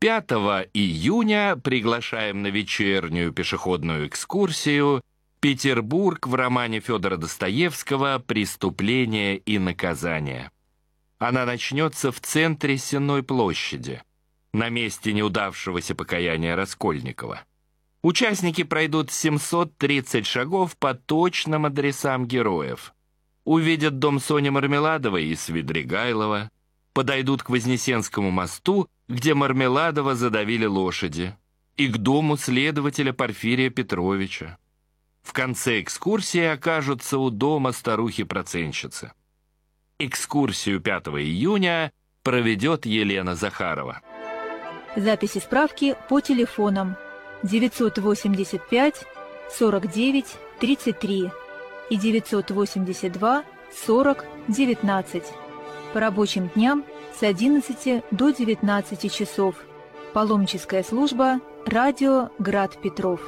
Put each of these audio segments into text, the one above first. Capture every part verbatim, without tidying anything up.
пятого июня приглашаем на вечернюю пешеходную экскурсию «Петербург» в романе Федора Достоевского «Преступление и наказание». Она начнется в центре Сенной площади, на месте неудавшегося покаяния Раскольникова. Участники пройдут семьсот тридцать шагов по точным адресам героев. Увидят дом Сони Мармеладовой и Свидригайлова, подойдут к Вознесенскому мосту, где Мармеладова задавили лошади, и к дому следователя Порфирия Петровича. В конце экскурсии окажутся у дома старухи-процентщицы. Экскурсию пятого июня проведет Елена Захарова. Записи справки по телефонам девятьсот восемьдесят пять сорок девять тридцать три и девятьсот восемьдесят два сорок девятнадцать. По рабочим дням с одиннадцати до девятнадцати часов. Паломническая служба «Радио Град Петров».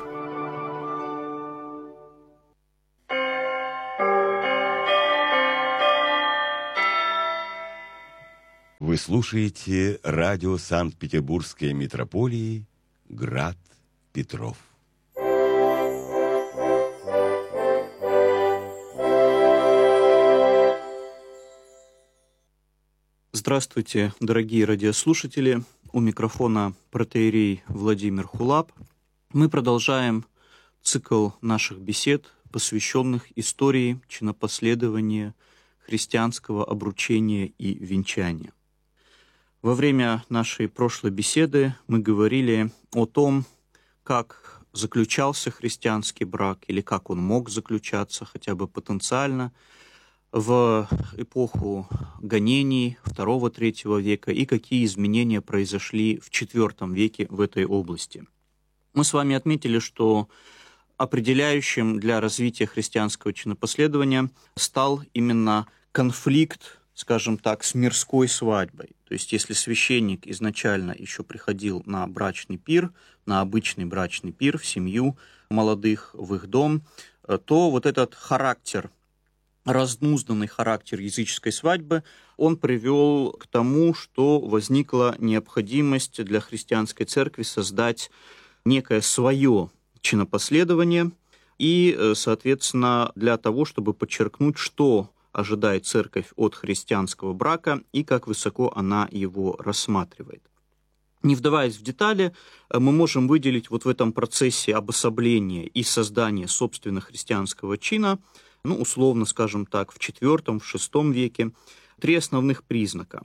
Вы слушаете радио Санкт-Петербургской митрополии «Град Петров». Здравствуйте, дорогие радиослушатели. У микрофона протоиерей Владимир Хулап. Мы продолжаем цикл наших бесед, посвященных истории чинопоследования христианского обручения и венчания. Во время нашей прошлой беседы мы говорили о том, как заключался христианский брак или как он мог заключаться хотя бы потенциально в эпоху гонений второго-третьего века и какие изменения произошли в четвёртом веке в этой области. Мы с вами отметили, что определяющим для развития христианского чинопоследования стал именно конфликт, скажем так, с мирской свадьбой. То есть если священник изначально еще приходил на брачный пир, на обычный брачный пир в семью молодых, в их дом, то вот этот характер, разнузданный характер языческой свадьбы, он привел к тому, что возникла необходимость для христианской церкви создать некое свое чинопоследование и, соответственно, для того, чтобы подчеркнуть, что ожидает церковь от христианского брака и как высоко она его рассматривает. Не вдаваясь в детали, мы можем выделить вот в этом процессе обособления и создания собственно христианского чина, ну, условно, скажем так, в четвёртом, в шестом веке, три основных признака.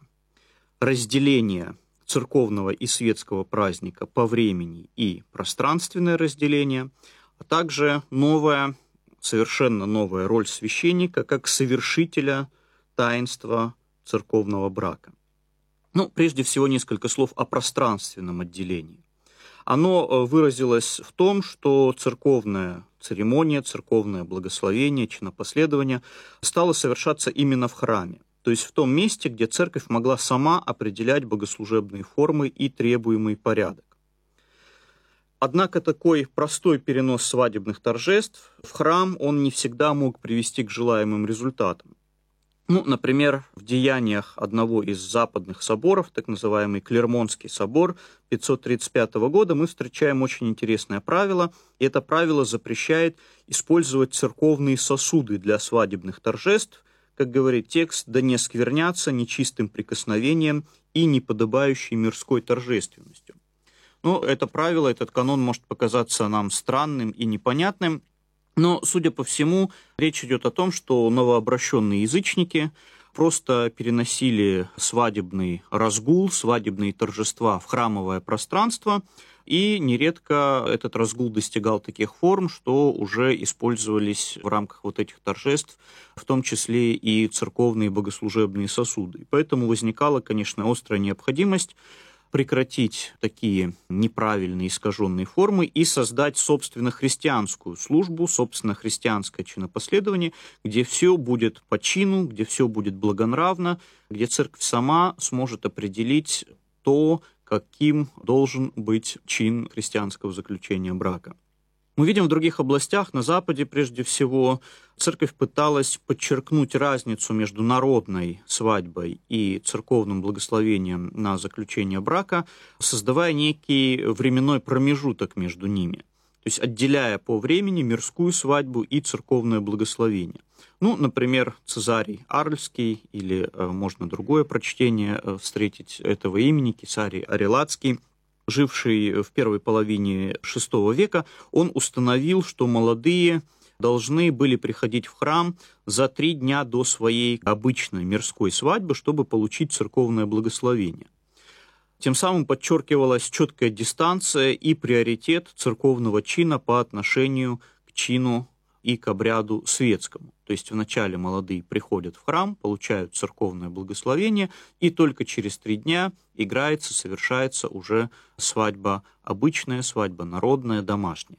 Разделение церковного и светского праздника по времени и пространственное разделение, а также новая, совершенно новая роль священника как совершителя таинства церковного брака. Ну, прежде всего, несколько слов о пространственном отделении. Оно выразилось в том, что церковная церемония, церковное благословение, чинопоследование стало совершаться именно в храме, то есть в том месте, где церковь могла сама определять богослужебные формы и требуемый порядок. Однако такой простой перенос свадебных торжеств в храм, он не всегда мог привести к желаемым результатам. Ну, например, в деяниях одного из западных соборов, так называемый Клермонский собор пятьсот тридцать пятого года, мы встречаем очень интересное правило, и это правило запрещает использовать церковные сосуды для свадебных торжеств, как говорит текст, да не сквернятся нечистым прикосновением и неподобающей мирской торжественностью. Ну, это правило, этот канон может показаться нам странным и непонятным, но, судя по всему, речь идет о том, что новообращенные язычники просто переносили свадебный разгул, свадебные торжества в храмовое пространство, и нередко этот разгул достигал таких форм, что уже использовались в рамках вот этих торжеств, в том числе и церковные богослужебные сосуды. И поэтому возникала, конечно, острая необходимость прекратить такие неправильные искаженные формы и создать, собственно, христианскую службу, собственно, христианское чинопоследование, где все будет по чину, где все будет благонравно, где церковь сама сможет определить то, каким должен быть чин христианского заключения брака. Мы видим в других областях, на Западе прежде всего, церковь пыталась подчеркнуть разницу между народной свадьбой и церковным благословением на заключение брака, создавая некий временной промежуток между ними, то есть отделяя по времени мирскую свадьбу и церковное благословение. Ну, например, Цезарий Арльский, или э, можно другое прочтение э, встретить этого имени, Кесарий Арелатский, живший в первой половине шестого века, он установил, что молодые должны были приходить в храм за три дня до своей обычной мирской свадьбы, чтобы получить церковное благословение. Тем самым подчеркивалась четкая дистанция и приоритет церковного чина по отношению к чину и к обряду светскому. То есть вначале молодые приходят в храм, получают церковное благословение, и только через три дня играется, совершается уже свадьба обычная, свадьба народная, домашняя.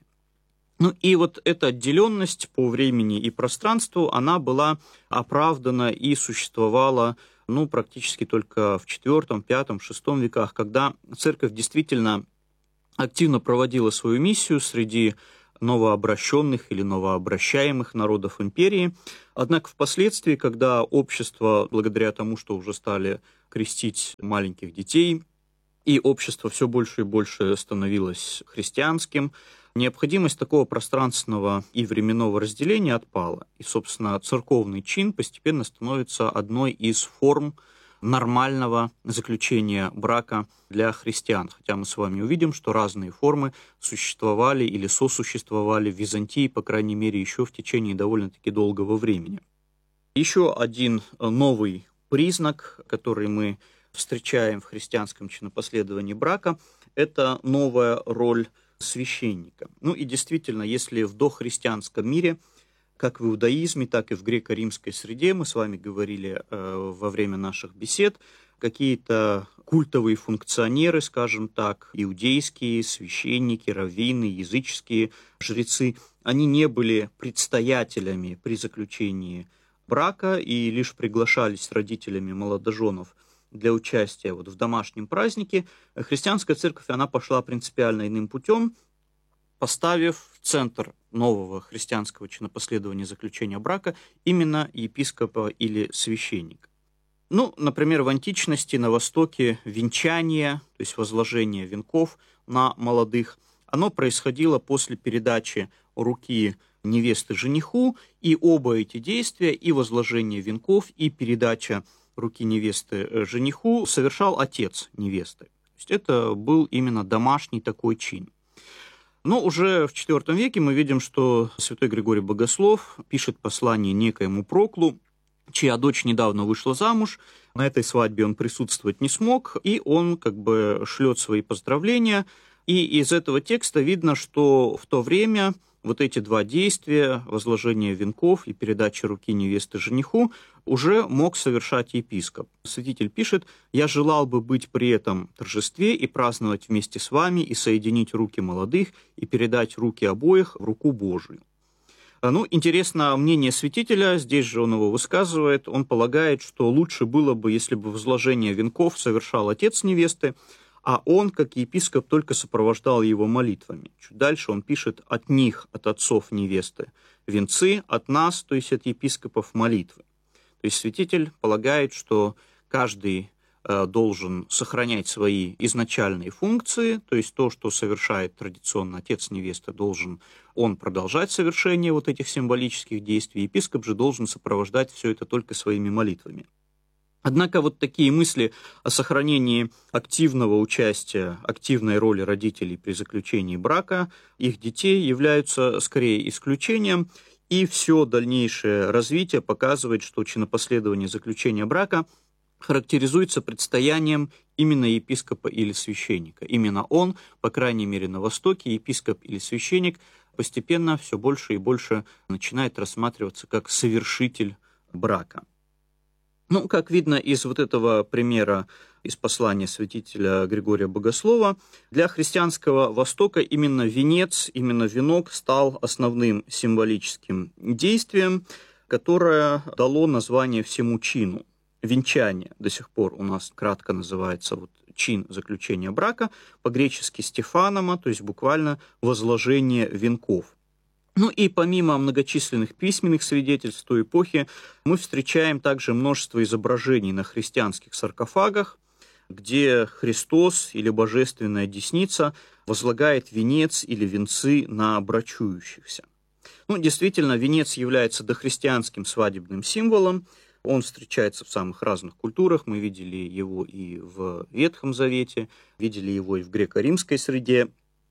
Ну и вот эта отделенность по времени и пространству, она была оправдана и существовала ну, практически только в четвёртом, пятом, шестом веках, когда церковь действительно активно проводила свою миссию среди новообращенных или новообращаемых народов империи. Однако впоследствии, когда общество, благодаря тому, что уже стали крестить маленьких детей, и общество все больше и больше становилось христианским, необходимость такого пространственного и временного разделения отпала. И, собственно, церковный чин постепенно становится одной из форм нормального заключения брака для христиан. Хотя мы с вами увидим, что разные формы существовали или сосуществовали в Византии, по крайней мере, еще в течение довольно-таки долгого времени. Еще один новый признак, который мы встречаем в христианском чинопоследовании брака, это новая роль священника. Ну и действительно, если в дохристианском мире, как в иудаизме, так и в греко-римской среде, мы с вами говорили э, во время наших бесед, какие-то культовые функционеры, скажем так, иудейские, священники, раввины, языческие жрецы, они не были предстоятелями при заключении брака и лишь приглашались родителями молодоженов для участия вот в домашнем празднике. Христианская церковь, она пошла принципиально иным путем, поставив в центр нового христианского чинопоследования заключения брака именно епископа или священника. Ну, например, в античности на Востоке венчание, то есть возложение венков на молодых, оно происходило после передачи руки невесты жениху, и оба эти действия, и возложение венков, и передача руки невесты жениху совершал отец невесты. То есть это был именно домашний такой чин. Но уже в четвёртом веке мы видим, что святой Григорий Богослов пишет послание некоему Проклу, чья дочь недавно вышла замуж. На этой свадьбе он присутствовать не смог, и он как бы шлет свои поздравления. И из этого текста видно, что в то время вот эти два действия, возложение венков и передача руки невесты жениху, уже мог совершать епископ. Святитель пишет: «Я желал бы быть при этом торжестве и праздновать вместе с вами, и соединить руки молодых, и передать руки обоих в руку Божию». Ну, интересно мнение святителя, здесь же он его высказывает. Он полагает, что лучше было бы, если бы возложение венков совершал отец невесты, а он, как епископ, только сопровождал его молитвами. Чуть дальше он пишет: «От них, от отцов невесты, венцы, от нас, то есть от епископов, молитвы». То есть святитель полагает, что каждый э, должен сохранять свои изначальные функции, то есть то, что совершает традиционно отец невесты, должен он продолжать совершение вот этих символических действий, епископ же должен сопровождать все это только своими молитвами. Однако вот такие мысли о сохранении активного участия, активной роли родителей при заключении брака их детей являются скорее исключением, и все дальнейшее развитие показывает, что чинопоследование заключения брака характеризуется предстоянием именно епископа или священника. Именно он, по крайней мере на Востоке, епископ или священник, постепенно все больше и больше начинает рассматриваться как совершитель брака. Ну, как видно из вот этого примера, из послания святителя Григория Богослова, для христианского Востока именно венец, именно венок стал основным символическим действием, которое дало название всему чину. Венчание до сих пор у нас кратко называется вот чин заключения брака, по-гречески «стефанома», то есть буквально «возложение венков». Ну и помимо многочисленных письменных свидетельств той эпохи, мы встречаем также множество изображений на христианских саркофагах, где Христос или Божественная Десница возлагает венец или венцы на брачующихся. Ну, действительно, венец является дохристианским свадебным символом. Он встречается в самых разных культурах. Мы видели его и в Ветхом Завете, видели его и в греко-римской среде.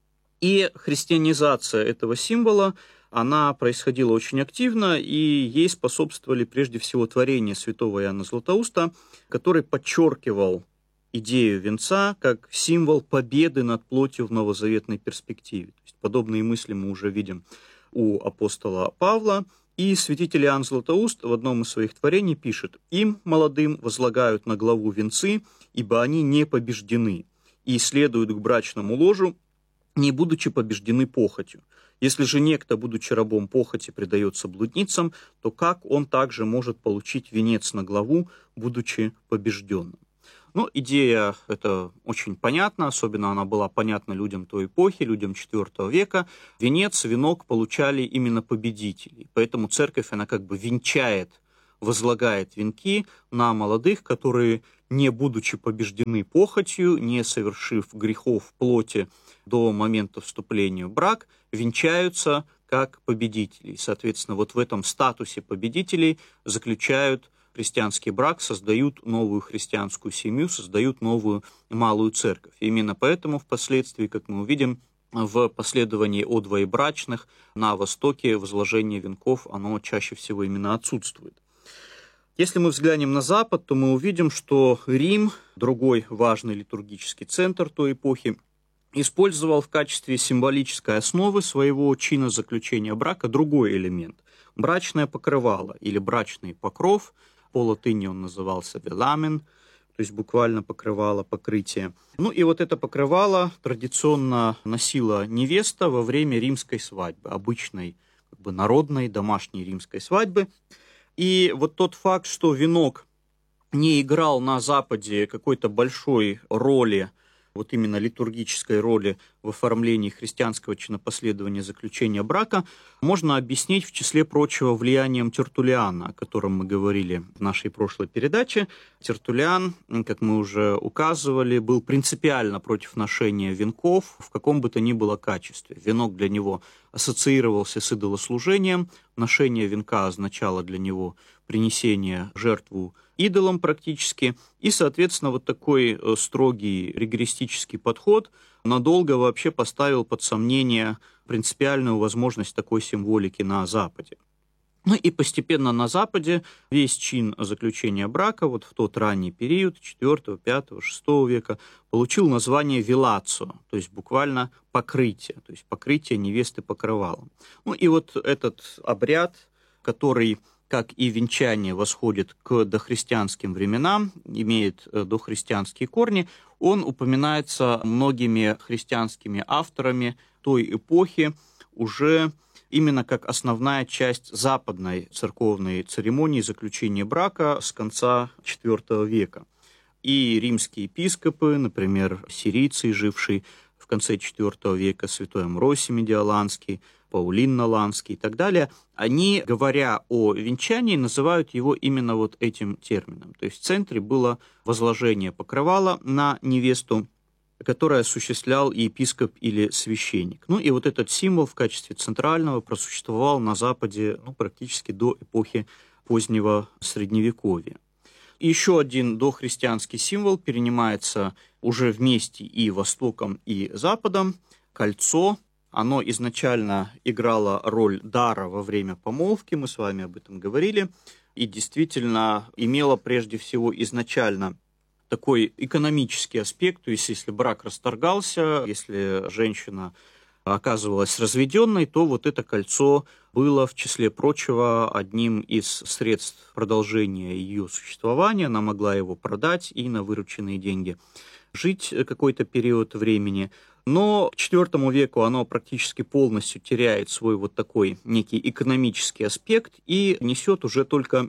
И христианизация этого символа, она происходила очень активно, и ей способствовали прежде всего творения святого Иоанна Златоуста, который подчеркивал идею венца как символ победы над плотью в новозаветной перспективе. То есть подобные мысли мы уже видим у апостола Павла. И святитель Иоанн Златоуст в одном из своих творений пишет: «Им, молодым, возлагают на главу венцы, ибо они не побеждены, и следуют к брачному ложу, не будучи побеждены похотью. Если же некто, будучи рабом похоти, предается блудницам, то как он также может получить венец на главу, будучи побежденным?» Ну, идея эта очень понятна, особенно она была понятна людям той эпохи, людям четвёртого века. Венец, венок получали именно победители. Поэтому церковь, она как бы венчает, возлагает венки на молодых, которые, не будучи побеждены похотью, не совершив грехов в плоти до момента вступления в брак, венчаются как победители. И, соответственно, вот в этом статусе победителей заключают христианский брак, создают новую христианскую семью, создают новую малую церковь. И именно поэтому впоследствии, как мы увидим, в последовании о двоебрачных на Востоке возложение венков, оно чаще всего именно отсутствует. Если мы взглянем на Запад, то мы увидим, что Рим, другой важный литургический центр той эпохи, использовал в качестве символической основы своего чина заключения брака другой элемент – брачное покрывало или брачный покров. По латыни он назывался «веламен», то есть буквально покрывало, покрытие. Ну и вот это покрывало традиционно носила невеста во время римской свадьбы, обычной, как бы народной, домашней римской свадьбы. И вот тот факт, что венок не играл на Западе какой-то большой роли, вот именно литургической роли в оформлении христианского чинопоследования заключения брака, можно объяснить, в числе прочего, влиянием Тертуллиана, о котором мы говорили в нашей прошлой передаче. Тертуллиан, как мы уже указывали, был принципиально против ношения венков в каком бы то ни было качестве. Венок для него ассоциировался с идолослужением, ношение венка означало для него принесение жертву идолам практически, и, соответственно, вот такой строгий ригористический подход надолго вообще поставил под сомнение принципиальную возможность такой символики на Западе. Ну и постепенно на Западе весь чин заключения брака, вот в тот ранний период, четвёртого, пятого, шестого века, получил название «вилацио», то есть буквально покрытие, то есть покрытие невесты покрывалом. Ну и вот этот обряд, который, как и венчание, восходит к дохристианским временам, имеет дохристианские корни, он упоминается многими христианскими авторами той эпохи уже именно как основная часть западной церковной церемонии заключения брака с конца четвёртого века. И римские епископы, например, сирийцы, живший в конце четвёртого века, святой Амвросий Медиоланский, Паулин Наланский и так далее, они, говоря о венчании, называют его именно вот этим термином. То есть в центре было возложение покрывала на невесту, которое осуществлял епископ или священник. Ну и вот этот символ в качестве центрального просуществовал на Западе ну, практически до эпохи позднего Средневековья. Еще один дохристианский символ перенимается уже вместе и Востоком, и Западом – кольцо. Оно изначально играло роль дара во время помолвки, мы с вами об этом говорили, и действительно имело прежде всего изначально такой экономический аспект, то есть если брак расторгался, если женщина оказывалась разведенной, то вот это кольцо было, в числе прочего, одним из средств продолжения ее существования. Она могла его продать и на вырученные деньги жить какой-то период времени. Но к четвёртому веку оно практически полностью теряет свой вот такой некий экономический аспект и несет уже только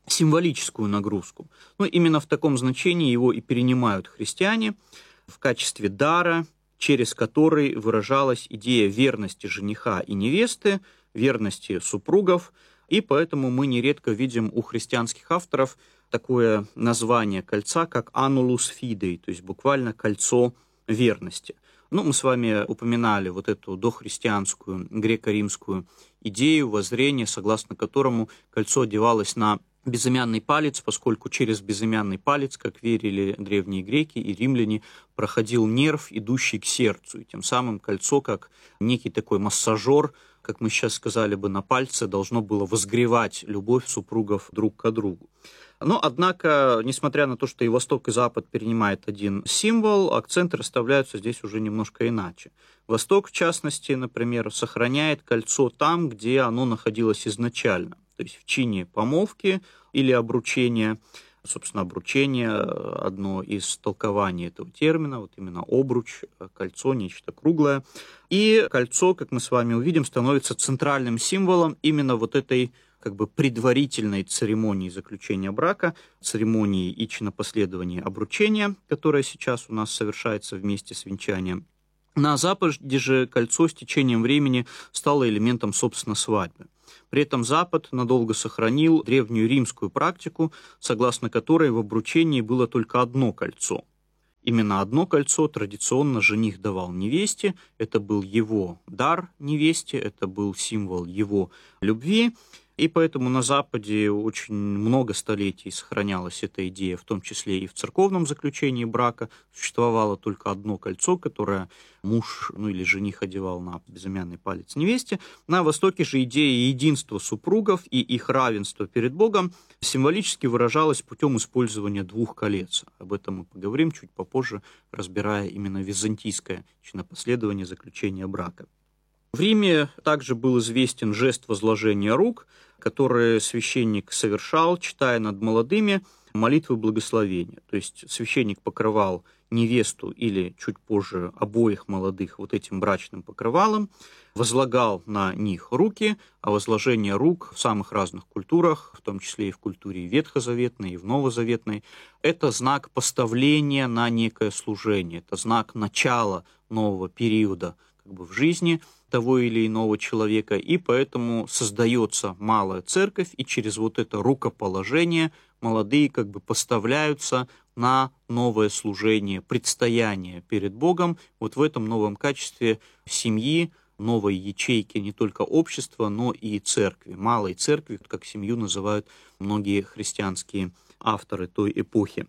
символическую нагрузку. Но именно в таком значении его и перенимают христиане в качестве дара, через который выражалась идея верности жениха и невесты, верности супругов, и поэтому мы нередко видим у христианских авторов такое название кольца, как «annulus fidei», то есть буквально «кольцо верности». Ну, мы с вами упоминали вот эту дохристианскую греко-римскую идею, воззрение, согласно которому кольцо одевалось на безымянный палец, поскольку через безымянный палец, как верили древние греки и римляне, проходил нерв, идущий к сердцу. И тем самым кольцо, как некий такой массажер, как мы сейчас сказали бы, на пальце, должно было возгревать любовь супругов друг к другу. Но, однако, несмотря на то, что и Восток, и Запад перенимает один символ, акценты расставляются здесь уже немножко иначе. Восток, в частности, например, сохраняет кольцо там, где оно находилось изначально, то есть в чине помолвки или обручения. Собственно, обручение – одно из толкований этого термина, вот именно обруч, кольцо, нечто круглое. И кольцо, как мы с вами увидим, становится центральным символом именно вот этой как бы предварительной церемонии заключения брака, церемонии и чинопоследования обручения, которая сейчас у нас совершается вместе с венчанием. На Западе же кольцо с течением времени стало элементом, собственно, свадьбы. При этом Запад надолго сохранил древнюю римскую практику, согласно которой в обручении было только одно кольцо. Именно одно кольцо традиционно жених давал невесте, это был его дар невесте, это был символ его любви. И поэтому на Западе очень много столетий сохранялась эта идея, в том числе и в церковном заключении брака. Существовало только одно кольцо, которое муж, ну или жених одевал на безымянный палец невесте. На Востоке же идея единства супругов и их равенства перед Богом символически выражалась путем использования двух колец. Об этом мы поговорим чуть попозже, разбирая именно византийское чинопоследование заключения брака. В Риме также был известен жест возложения рук, который священник совершал, читая над молодыми молитвы благословения. То есть священник покрывал невесту или чуть позже обоих молодых вот этим брачным покрывалом, возлагал на них руки, а возложение рук в самых разных культурах, в том числе и в культуре ветхозаветной, и в новозаветной, это знак поставления на некое служение, это знак начала нового периода как бы в жизни того или иного человека, и поэтому создается малая церковь, и через вот это рукоположение молодые как бы поставляются на новое служение, предстояние перед Богом, вот в этом новом качестве семьи, новой ячейки не только общества, но и церкви, малой церкви, как семью называют многие христианские авторы той эпохи.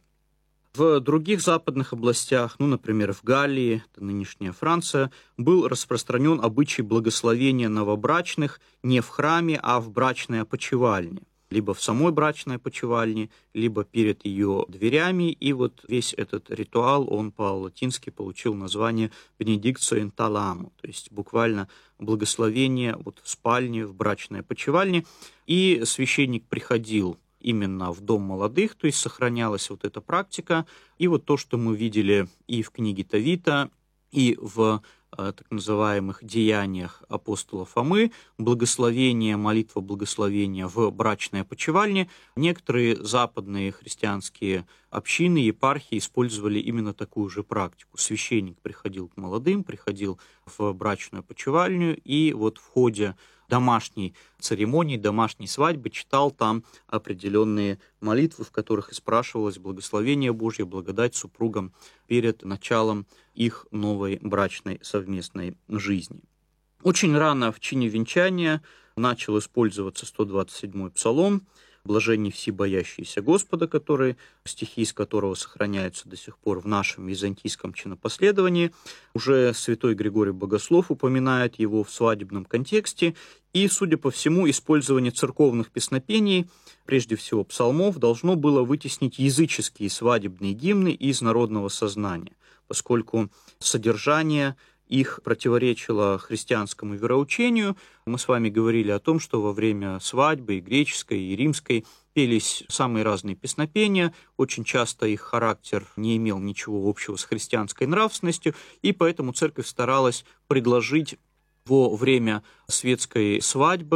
В других западных областях, ну, например, в Галлии, это нынешняя Франция, был распространен обычай благословения новобрачных не в храме, а в брачной опочивальне. Либо в самой брачной опочивальне, либо перед ее дверями. И вот весь этот ритуал, он по-латински получил название «benedictio in thalamo», то есть буквально благословение вот в спальне, в брачной опочивальне. И священник приходил именно в дом молодых, то есть сохранялась вот эта практика. И вот то, что мы видели и в книге Товита, и в э, так называемых деяниях апостола Фомы, благословение, молитва благословения в брачной опочивальне, некоторые западные христианские общины, епархии использовали именно такую же практику. Священник приходил к молодым, приходил в брачную опочивальню, и вот в ходе домашней церемонии, домашней свадьбы читал там определенные молитвы, в которых и спрашивалось благословение Божье, благодать супругам перед началом их новой брачной совместной жизни. Очень рано в чине венчания начал использоваться сто двадцать седьмой псалом «Блаженни все боящиеся Господа», который, стихи из которого сохраняются до сих пор в нашем византийском чинопоследовании. Уже святой Григорий Богослов упоминает его в свадебном контексте, и, судя по всему, использование церковных песнопений, прежде всего псалмов, должно было вытеснить языческие свадебные гимны из народного сознания, поскольку содержание их противоречило христианскому вероучению. Мы с вами говорили о том, что во время свадьбы и греческой, и римской пелись самые разные песнопения, очень часто их характер не имел ничего общего с христианской нравственностью, и поэтому церковь старалась предложить во время светской свадьбы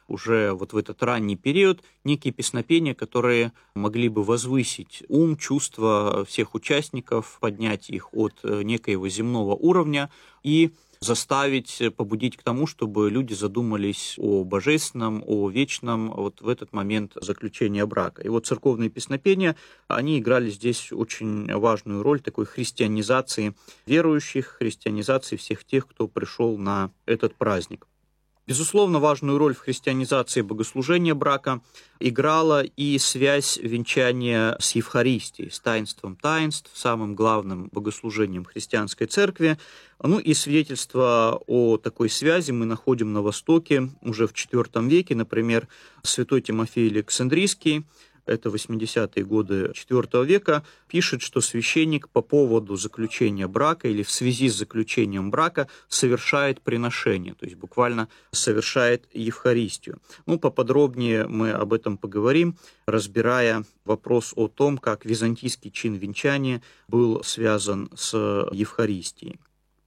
уже вот в этот ранний период некие песнопения, которые могли бы возвысить ум, чувства всех участников, поднять их от некоего земного уровня и заставить, побудить к тому, чтобы люди задумались о божественном, о вечном вот в этот момент заключения брака. И вот церковные песнопения, они играли здесь очень важную роль такой христианизации верующих, христианизации всех тех, кто пришел на этот праздник. Безусловно, важную роль в христианизации богослужения брака играла и связь венчания с Евхаристией, с таинством таинств, самым главным богослужением христианской церкви. Ну и свидетельство о такой связи мы находим на Востоке уже в четвёртом веке, например, святой Тимофей Александрийский, это восьмидесятые годы четвёртого века, пишет, что священник по поводу заключения брака или в связи с заключением брака совершает приношение, то есть буквально совершает Евхаристию. Ну, поподробнее мы об этом поговорим, разбирая вопрос о том, как византийский чин венчания был связан с Евхаристией.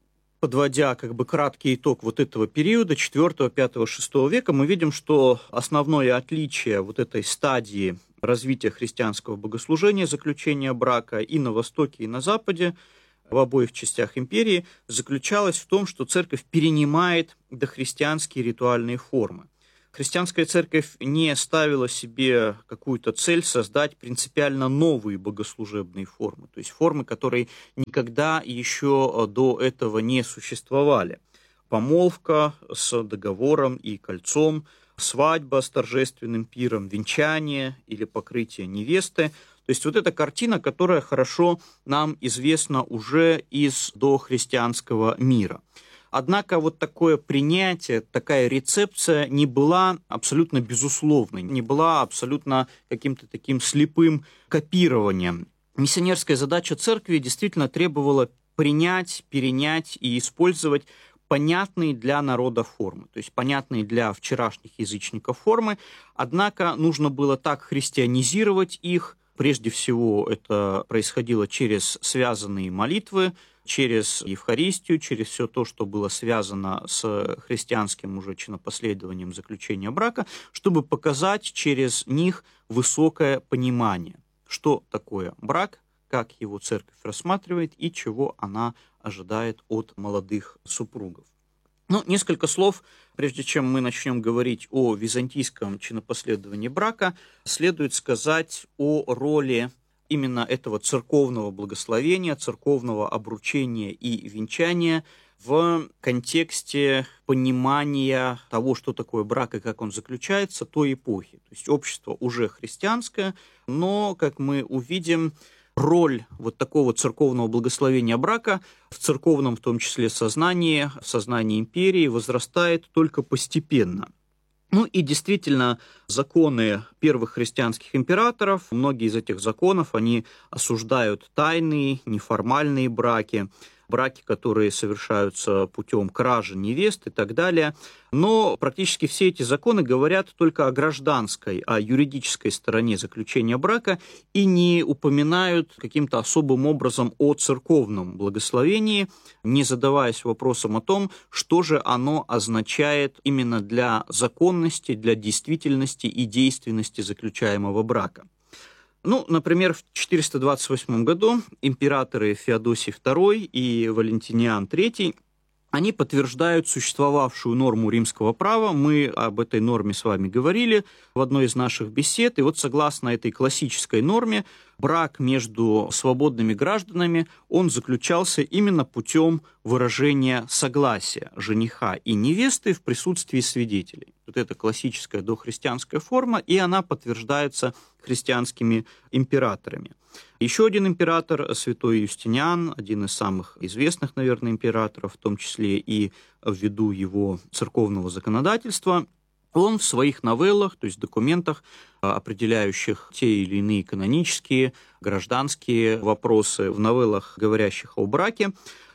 Подводя как бы краткий итог вот этого периода, четвёртого, пятого, шестого века, мы видим, что основное отличие вот этой стадии развития христианского богослужения, заключения брака и на Востоке, и на Западе, в обоих частях империи, заключалось в том, что церковь перенимает дохристианские ритуальные формы. Христианская церковь не ставила себе какую-то цель создать принципиально новые богослужебные формы, то есть формы, которые никогда еще до этого не существовали. Помолвка с договором и кольцом, свадьба с торжественным пиром, венчание или покрытие невесты. То есть вот эта картина, которая хорошо нам известна уже из дохристианского мира. Однако вот такое принятие, такая рецепция не была абсолютно безусловной, не была абсолютно каким-то таким слепым копированием. Миссионерская задача церкви действительно требовала принять, перенять и использовать понятные для народа формы, то есть понятные для вчерашних язычников формы, однако нужно было так христианизировать их. Прежде всего это происходило через связанные молитвы, через Евхаристию, через все то, что было связано с христианским уже чинопоследованием заключения брака, чтобы показать через них высокое понимание, что такое брак, как его церковь рассматривает и чего она ожидает от молодых супругов. Ну, несколько слов, прежде чем мы начнем говорить о византийском чинопоследовании брака, следует сказать о роли именно этого церковного благословения, церковного обручения и венчания в контексте понимания того, что такое брак и как он заключается, той эпохи. То есть общество уже христианское, но, как мы увидим, роль вот такого церковного благословения брака в церковном, в том числе, сознании, в сознании империи возрастает только постепенно. Ну и действительно, законы первых христианских императоров, многие из этих законов, они осуждают тайные, неформальные браки, браки, которые совершаются путем кражи невест и так далее. Но практически все эти законы говорят только о гражданской, о юридической стороне заключения брака и не упоминают каким-то особым образом о церковном благословении, не задаваясь вопросом о том, что же оно означает именно для законности, для действительности и действенности заключаемого брака. Ну, например, в четыреста двадцать восьмом году императоры Феодосий второй и Валентиниан третий, они подтверждают существовавшую норму римского права. Мы об этой норме с вами говорили в одной из наших бесед. И вот согласно этой классической норме, брак между свободными гражданами, он заключался именно путем выражения согласия жениха и невесты в присутствии свидетелей. Вот это классическая дохристианская форма, и она подтверждается христианскими императорами. Еще один император, святой Юстиниан, один из самых известных, наверное, императоров, в том числе и ввиду его церковного законодательства, он в своих новеллах, то есть документах, определяющих те или иные канонические, гражданские вопросы, в новеллах, говорящих о браке,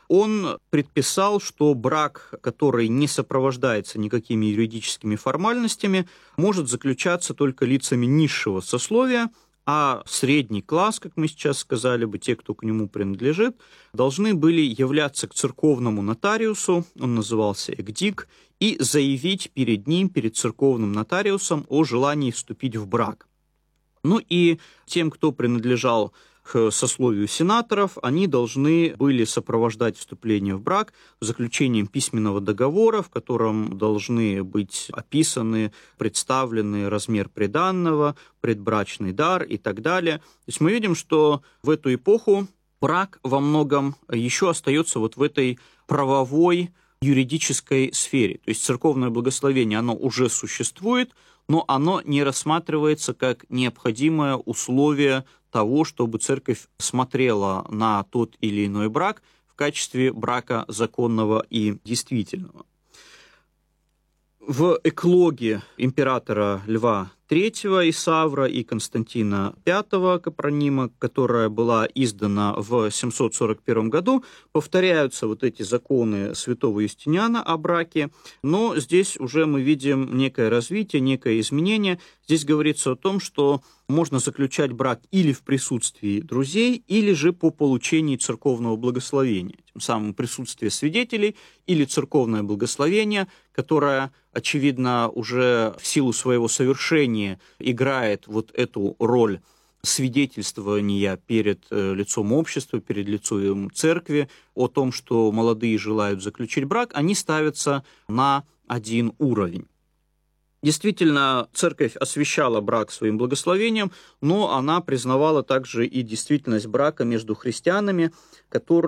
он предписал, что брак, который не сопровождается никакими юридическими формальностями, может заключаться только лицами низшего сословия, а средний класс, как мы сейчас сказали бы, те, кто к нему принадлежит, должны были являться к церковному нотариусу, он назывался экдик, и заявить перед ним, перед церковным нотариусом о желании вступить в брак. Ну и тем, кто принадлежал к сословию сенаторов, они должны были сопровождать вступление в брак заключением письменного договора, в котором должны быть описаны, представлены размер приданного, предбрачный дар и так далее. То есть мы видим, что в эту эпоху брак во многом еще остается вот в этой правовой, юридической сфере. То есть церковное благословение, оно уже существует, но оно не рассматривается как необходимое условие того, чтобы церковь смотрела на тот или иной брак в качестве брака законного и действительного. В эклоге императора Льва третьего Исавра и Константина пятого Капронима, которая была издана в семьсот сорок первом году, повторяются вот эти законы святого Юстиниана о браке, но здесь уже мы видим некое развитие, некое изменение. Здесь говорится о том, что можно заключать брак или в присутствии друзей, или же по получении церковного благословения. Тем самым присутствие свидетелей или церковное благословение, которое, очевидно, уже в силу своего совершения играет вот эту роль свидетельствования перед лицом общества, перед лицом церкви о том, что молодые желают заключить брак, они ставятся на один уровень. Действительно, церковь освящала брак своим благословением, но она признавала также и действительность брака между христианами, которые